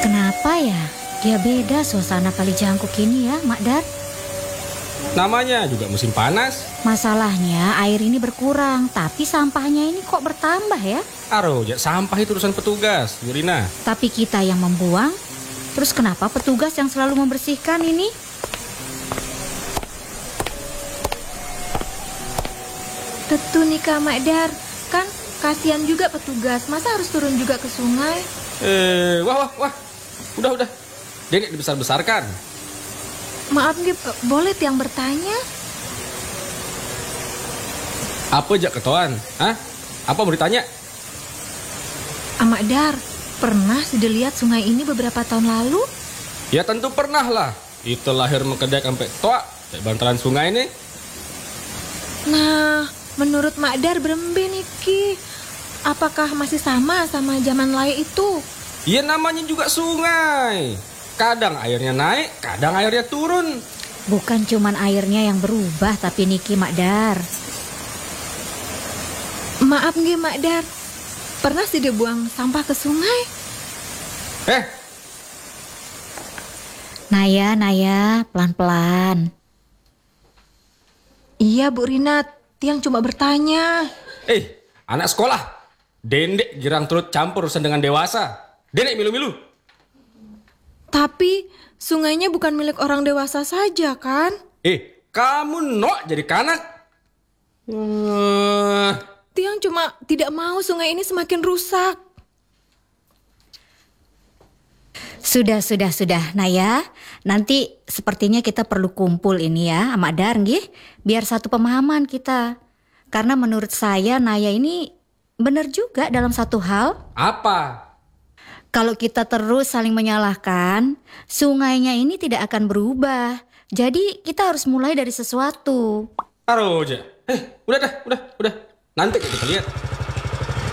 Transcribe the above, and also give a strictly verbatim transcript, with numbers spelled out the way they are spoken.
Kenapa ya? Dia beda suasana Kali Jangkuk ini ya, Mak Dar. Namanya juga musim panas. Masalahnya air ini berkurang, tapi sampahnya ini kok bertambah ya? Aro, ya sampah itu urusan petugas, Bu Rina. Tapi kita yang membuang. Terus kenapa petugas yang selalu membersihkan ini? Tentu nih Kak Mak Dar, kan kasihan juga petugas, masa harus turun juga ke sungai? Eh, wah, wah, wah. Udah, udah. Dia dibesar-besarkan. Maaf nih, boleh tiang bertanya? Apa jak ketoan? Hah? Apa mau ditanya? Mak Dar, pernah sudah lihat sungai ini beberapa tahun lalu? Ya tentu pernah lah. Itu lahir mengkedek sampai tua, kayak bantaran sungai ini. Nah, menurut Mak Dar berembe niki, apakah masih sama sama zaman layak itu? Ya namanya juga sungai. Kadang airnya naik, kadang airnya turun. Bukan cuman airnya yang berubah, tapi niki Mak Dar. Maaf nggih Mak Dar, pernah sudah buang sampah ke sungai? Eh, Naya, Naya, pelan-pelan. Iya Bu Rina, tiang cuma bertanya. eh, anak sekolah. Dendek girang turut campur urusan dengan dewasa. Dendek milu-milu. Tapi sungainya bukan milik orang dewasa saja kan? Eh, kamu nok jadi kanak. Eh, Tiang cuma tidak mau sungai ini semakin rusak. Sudah, sudah, sudah, Naya. Nanti sepertinya kita perlu kumpul ini ya, Mak Dar, nggih, biar satu pemahaman kita. Karena menurut saya Naya ini benar juga dalam satu hal. apa? Kalau kita terus saling menyalahkan, sungainya ini tidak akan berubah. Jadi kita harus mulai dari sesuatu. Aro aja. Eh, udah dah, udah, udah. Nanti kita lihat.